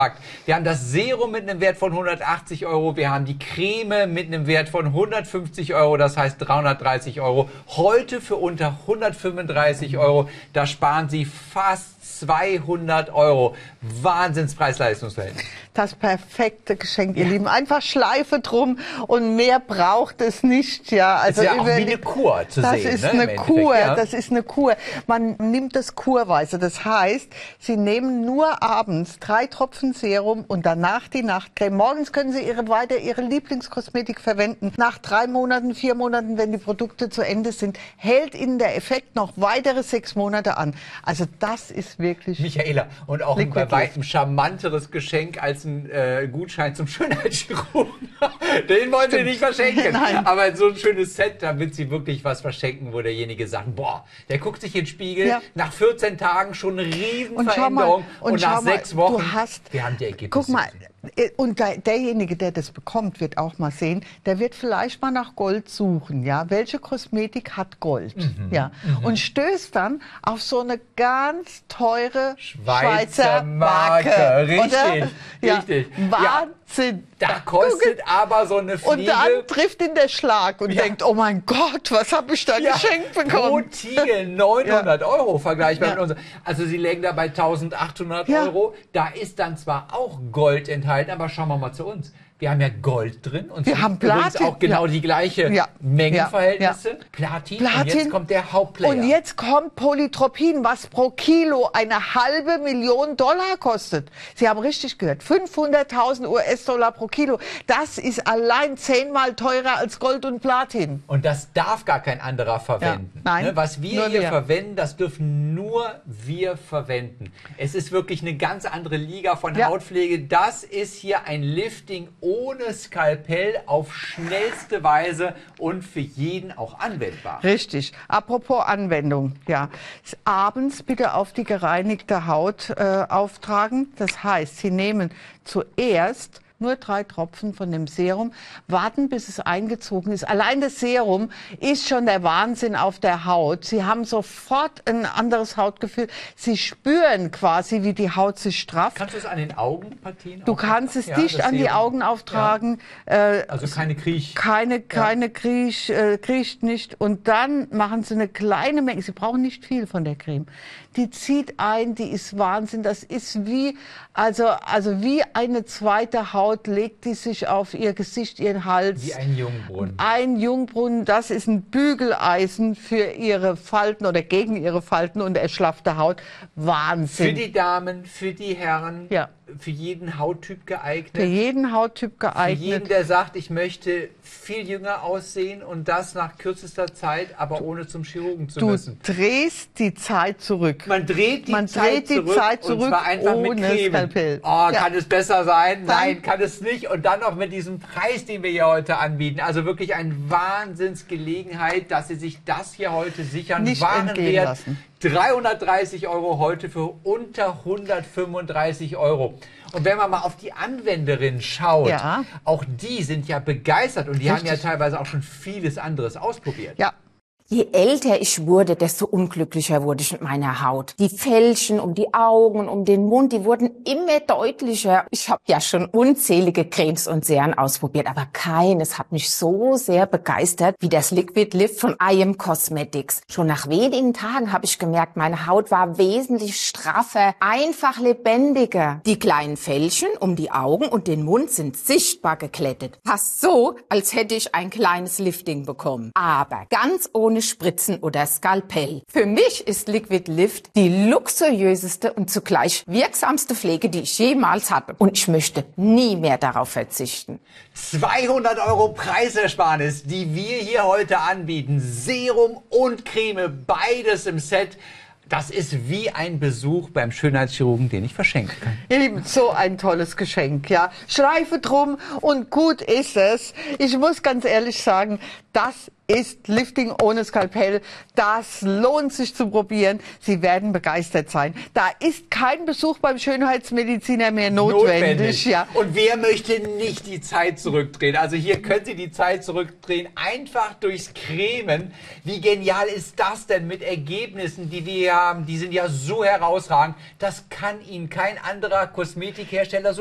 Wir haben das Serum mit einem Wert von 180 Euro. Wir haben die Creme mit einem Wert von 150 Euro, das heißt 330 Euro. Heute für unter 135 Euro. Da sparen Sie fast 200 Euro. Wahnsinns Preis-Leistungs-Verhältnis. Das perfekte Geschenk, ihr Lieben. Einfach Schleife drum und mehr braucht es nicht. Ja, also das ist ja auch wie eine Kur zu das sehen. Ist ne, eine Kur, ja. das ist eine Kur. Man nimmt das kurweise. Das heißt, Sie nehmen nur abends 3 Tropfen Serum und danach die Nachtcreme. Morgens können Sie weiter Ihre Lieblingskosmetik verwenden. Nach 3 Monaten, 4 Monaten, wenn die Produkte zu Ende sind, hält Ihnen der Effekt noch weitere 6 Monate an. Also das ist wirklich... Michaela, und auch ein bei weitem charmanteres Geschenk als ein Gutschein zum Schönheitschirurgen. Den wollen Sie nicht verschenken. Nein. Aber so ein schönes Set, damit Sie wirklich was verschenken, wo derjenige sagt, boah, der guckt sich in den Spiegel, nach 14 Tagen schon eine Riesenveränderung und nach 6 Wochen, wir haben die Ergebnisse. Guck mal, und derjenige, der das bekommt, wird auch mal sehen, der wird vielleicht mal nach Gold suchen, ja. Welche Kosmetik hat Gold? Und stößt dann auf so eine ganz teure Schweizer Marke. Richtig, oder? richtig. Wahnsinn. Da kostet aber so eine Fliege... Und dann trifft ihn der Schlag und denkt, oh mein Gott, was habe ich da geschenkt bekommen? Pro Tiegel 900 Euro vergleichbar mit uns. Also Sie legen da bei 1800 Euro. Da ist dann zwar auch Gold enthalten, aber schauen wir mal zu uns. Wir haben ja Gold drin und wir haben Platin. Auch genau die gleiche Mengenverhältnisse. Platin. Und jetzt kommt der Hauptplayer. Und jetzt kommt Polytropin, was pro Kilo $500.000 kostet. Sie haben richtig gehört, 500.000 US-Dollar pro Kilo. Das ist allein 10-mal teurer als Gold und Platin. Und das darf gar kein anderer verwenden. Nein, ne? Was wir hier verwenden, das dürfen nur wir verwenden. Es ist wirklich eine ganz andere Liga von Hautpflege. Das ist hier ein Lifting ohne Skalpell auf schnellste Weise und für jeden auch anwendbar. Richtig. Apropos Anwendung, abends bitte auf die gereinigte Haut auftragen. Das heißt, Sie nehmen zuerst nur 3 Tropfen von dem Serum, warten, bis es eingezogen ist. Allein das Serum ist schon der Wahnsinn auf der Haut. Sie haben sofort ein anderes Hautgefühl. Sie spüren quasi, wie die Haut sich strafft. Kannst du es an den Augenpartien Du kannst es dicht an die Augen auftragen. Also keine Kriech. Keine kriecht nicht. Und dann machen Sie eine kleine Menge. Sie brauchen nicht viel von der Creme. Die zieht ein, die ist Wahnsinn. Das ist wie, also wie eine zweite Haut legt die sich auf ihr Gesicht, ihren Hals. Wie ein Jungbrunnen. Ein Jungbrunnen, das ist ein Bügeleisen für ihre Falten oder gegen ihre Falten und erschlaffte Haut. Wahnsinn. Für die Damen, für die Herren, für jeden Hauttyp geeignet. Für jeden Hauttyp geeignet. Für jeden, der sagt, ich möchte viel jünger aussehen und das nach kürzester Zeit, aber ohne zum Chirurgen zu müssen. Du drehst die Zeit zurück. Man dreht die Zeit zurück und zwar einfach ohne mit Creme. Skalpell. Kann es besser sein? Nein, kann es nicht. Und dann noch mit diesem Preis, den wir hier heute anbieten. Also wirklich eine Wahnsinnsgelegenheit, dass Sie sich das hier heute sichern. Nicht entgehen lassen. 330 Euro heute für unter 135 Euro. Und wenn man mal auf die Anwenderinnen schaut, auch die sind ja begeistert und die haben ja teilweise auch schon vieles anderes ausprobiert. Ja. Je älter ich wurde, desto unglücklicher wurde ich mit meiner Haut. Die Fältchen um die Augen, um den Mund, die wurden immer deutlicher. Ich habe ja schon unzählige Cremes und Serien ausprobiert, aber keines hat mich so sehr begeistert wie das Liquid Lift von IM Cosmetics. Schon nach wenigen Tagen habe ich gemerkt, meine Haut war wesentlich straffer, einfach lebendiger. Die kleinen Fältchen um die Augen und den Mund sind sichtbar geglättet. Fast so, als hätte ich ein kleines Lifting bekommen. Aber ganz ohne Spritzen oder Skalpell. Für mich ist Liquid Lift die luxuriöseste und zugleich wirksamste Pflege, die ich jemals hatte. Und ich möchte nie mehr darauf verzichten. 200 Euro Preisersparnis, die wir hier heute anbieten. Serum und Creme, beides im Set. Das ist wie ein Besuch beim Schönheitschirurgen, den ich verschenken kann. Ihr Lieben, so ein tolles Geschenk, Schleife drum und gut ist es. Ich muss ganz ehrlich sagen, Das ist Lifting ohne Skalpell. Das lohnt sich zu probieren. Sie werden begeistert sein. Da ist kein Besuch beim Schönheitsmediziner mehr notwendig. Ja. Und wer möchte nicht die Zeit zurückdrehen? Also hier können Sie die Zeit zurückdrehen, einfach durchs Cremen. Wie genial ist das denn mit Ergebnissen, die wir haben? Die sind ja so herausragend. Das kann Ihnen kein anderer Kosmetikhersteller so